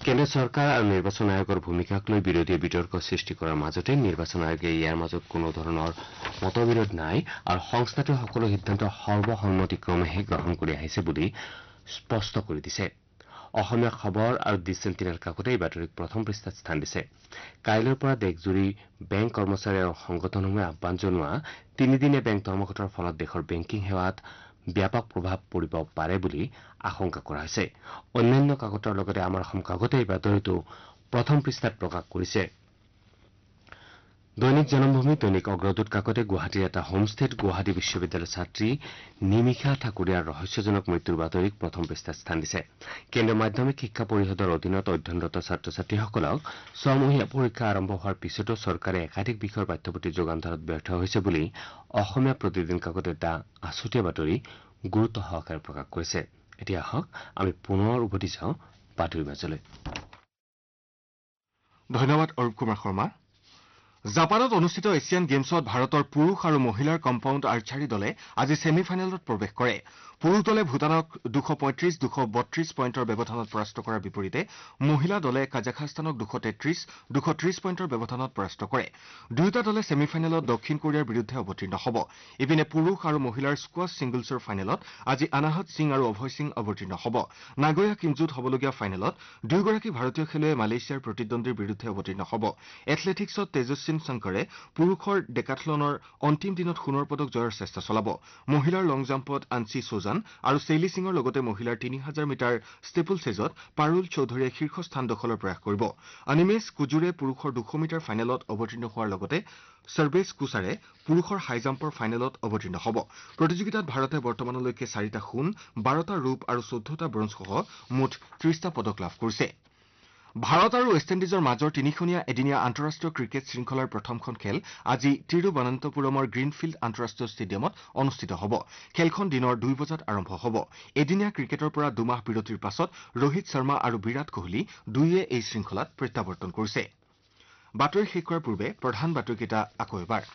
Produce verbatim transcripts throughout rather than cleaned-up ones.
কেন্দ্ৰীয় চৰকাৰ আৰু নিৰ্বাচন আয়োগৰ ভূমিকাক লৈ বিৰোধীয়ে বিতৰ্ক সৃষ্টি কৰাৰ মাজতে নিৰ্বাচন আয়োগে ইয়াৰ মাজত কোনো ধৰণৰ মতবিৰোধ নাই আৰু সংস্থাটোৱে সকলো সিদ্ধান্ত সৰ্বসন্মতিক্ৰমেহে গ্ৰহণ কৰি আহিছে বুলি স্পষ্ট কৰি দিছে। অসমীয়া খবৰ আৰু ডি চেণ্টিনেল কাকতে এই বাতৰিক প্ৰথম পৃষ্ঠাত স্থান দিছে। কাইলৈৰ পৰা দেশজুৰি বেংক কৰ্মচাৰী আৰু সংগঠনসমূহে আহ্বান জনোৱা তিনিদিনীয়া বেংক ধৰ্মঘটৰ ফলত দেশৰ বেংকিং সেৱাত ব্যাপক প্ৰভাৱ পৰিব পাৰে বুলি আশংকা কৰা হৈছে। অন্যান্য কাকতৰ লগতে আমাৰ অসম কাকতে এই বাতৰিটো প্ৰথম পৃষ্ঠাত প্ৰকাশ কৰিছে। দৈনিক জনমভূমি, দৈনিক অগ্ৰদূত কাকতে গুৱাহাটীৰ এটা হোমষ্টেত গুৱাহাটী বিশ্ববিদ্যালয়ৰ ছাত্ৰী নিমিষা ঠাকুৰীয়াৰ ৰহস্যজনক মৃত্যুৰ বাতৰিক প্ৰথম পৃষ্ঠাত স্থান দিছে। কেন্দ্ৰীয় মাধ্যমিক শিক্ষা পৰিষদৰ অধীনত অধ্যয়নৰত ছাত্ৰ ছাত্ৰীসকলক ছমহীয়া পৰীক্ষা আৰম্ভ হোৱাৰ পিছতো চৰকাৰে একাধিক বিষয়ৰ পাঠ্যপুথি যোগান ধৰাত ব্যৰ্থ হৈছে বুলি অসমীয়া প্ৰতিদিন কাকতে এটা আছুতীয়া বাতৰি গুৰুত্ব সহকাৰে প্ৰকাশ কৰিছে। এতিয়া আহক আমি পুনৰ উভতি যাওঁ বাতৰিৰ মাজলৈ। ধন্যবাদ অৰূপ কুমাৰ শৰ্মা। জাপানত অনুষ্ঠিত এছিয়ান গেমছত ভাৰতৰ পুৰুষ আৰু মহিলাৰ কম্পাউণ্ড আৰ্চাৰী দলে আজি ছেমি ফাইনেলত প্ৰৱেশ কৰে। পুৰুষ দলে ভূটানক দুশ পঁয়ত্ৰিশ দুশ বত্ৰিশ পইণ্টৰ ব্যৱধানত পৰাস্ত কৰাৰ বিপৰীতে মহিলা দলে কাজাখাস্তানক দুশ তেত্ৰিশ দুশ ত্ৰিশ পইণ্টৰ ব্যৱধানত পৰাস্ত কৰে। দুয়োটা দলে ছেমি ফাইনেলত দক্ষিণ কোৰিয়াৰ বিৰুদ্ধে অৱতীৰ্ণ হ'ব। ইপিনে পুৰুষ আৰু মহিলাৰ স্কোৱাছ ছিংগলছৰ ফাইনেলত আজি অনাহত সিং আৰু অভয় সিং অৱতীৰ্ণ হ'ব। নাগোয়া কিনজুত হ'বলগীয়া ফাইনেলত দুয়োগৰাকী ভাৰতীয় খেলুৱৈয়ে মালয়েছিয়াৰ প্ৰতিদ্বন্দ্বীৰ বিৰুদ্ধে অৱতীৰ্ণ হ'ব। এথলেটিকছত তেজস্বী শংকৰে পুৰুষৰ ডেকাথলনৰ অন্তিম দিনত সোণৰ পদক জয়ৰ চেষ্টা চলাব। মহিলাৰ লং জাম্পত আনচি সোজান আৰু চেইলি সিঙৰ লগতে মহিলাৰ তিনি হাজাৰ মিটাৰ ষ্টেপল চেজত পাৰুল চৌধুৰীয়ে শীৰ্ষ স্থান দখলৰ প্ৰয়াস কৰিব। অনিমেশ কুজুৰে পুৰুষৰ দুশ মিটাৰ ফাইনেলত অৱতীৰ্ণ হোৱাৰ লগতে সৰ্বেশ কুছাৰে পুৰুষৰ হাই জাম্পৰ ফাইনেলত অৱতীৰ্ণ হ'ব। প্ৰতিযোগিতাত ভাৰতে বৰ্তমানলৈকে চাৰিটা সোণ, বাৰটা ৰূপ আৰু চৈধ্যটা ব্ৰঞ্জসহ মুঠ ত্ৰিশটা পদক লাভ কৰিছে। ভাৰত আৰু ৱেষ্ট ইণ্ডিজৰ মাজৰ তিনিখনীয়া এদিনীয়া আন্তঃৰাষ্ট্ৰীয় ক্ৰিকেট শৃংখলাৰ প্ৰথমখন খেল আজি তিৰুৱনন্তপুৰমৰ গ্ৰীণফিল্ড আন্তঃৰাষ্ট্ৰীয় ষ্টেডিয়ামত অনুষ্ঠিত হ'ব। খেলখন দিনৰ দুই বজাত আৰম্ভ হ'ব। এদিনীয়া ক্ৰিকেটৰ পৰা দুমাহ বিৰতিৰ পাছত ৰোহিত শৰ্মা আৰু বিৰাট কোহলি দুয়োয়ে এই শৃংখলাত প্ৰত্যাৱৰ্তন কৰিছে। বাতৰি শেষ কৰাৰ পূৰ্বে প্ৰধান বাতৰিকেইটা আকৌ এবাৰ।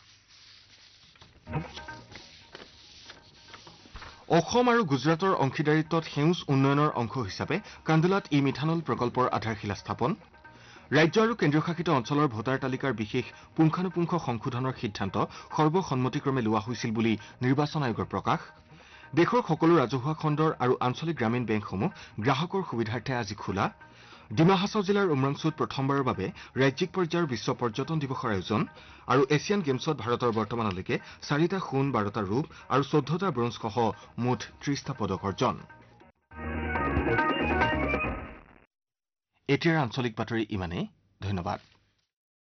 অসম আৰু গুজৰাটৰ অংশীদাৰিত্বত সেউজ উন্নয়নৰ অংশ হিচাপে কান্দোলাত ই মিথানল প্ৰকল্পৰ আধাৰশিলা স্থাপন। ৰাজ্য আৰু কেন্দ্ৰীয় শাসিত অঞ্চলৰ ভোটাৰ তালিকাৰ বিশেষ পুংখানুপুংখ সংশোধনৰ সিদ্ধান্ত সৰ্বসন্মতিক্ৰমে লোৱা হৈছিল বুলি নিৰ্বাচন আয়োগৰ প্ৰকাশ। দেশৰ সকলো ৰাজহুৱা খণ্ডৰ আৰু আঞ্চলিক গ্ৰামীণ বেংকসমূহ গ্ৰাহকৰ সুবিধাৰ্থে আজি খোলা। ডিমা হাছাও জিলাৰ উমৰাংচুত প্ৰথমবাৰৰ বাবে ৰাজ্যিক পৰ্যায়ৰ বিশ্ব পৰ্যটন দিৱসৰ আয়োজন আৰু এছিয়ান গেমছত ভাৰতৰ বৰ্তমানলৈকে চাৰিটা সোণ, বাৰটা ৰূপ আৰু চৈধ্যটা ব্ৰঞ্জসহ মুঠ ত্ৰিশটা পদক অৰ্জন। এতিয়াৰ আঞ্চলিক বাতৰি ইমানেই। ধন্যবাদ।